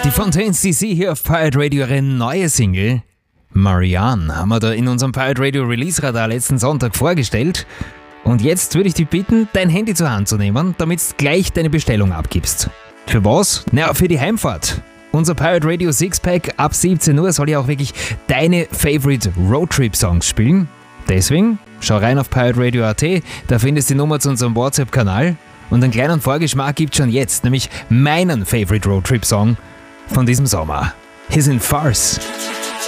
Die Fontaines DC hier auf Pirate Radio, ihre neue Single Marianne haben wir da in unserem Pirate Radio Release Radar letzten Sonntag vorgestellt. Und jetzt würde ich dich bitten, dein Handy zur Hand zu nehmen, damit du gleich deine Bestellung abgibst. Für was? Na, für die Heimfahrt. Unser Pirate Radio Sixpack ab 17 Uhr soll ja auch wirklich deine Favorite Roadtrip-Songs spielen. Deswegen schau rein auf pirateradio.at, da findest du die Nummer zu unserem WhatsApp-Kanal. Und einen kleinen Vorgeschmack gibt's schon jetzt, nämlich meinen Favorite Roadtrip-Song von diesem Sommer. He's in Farce.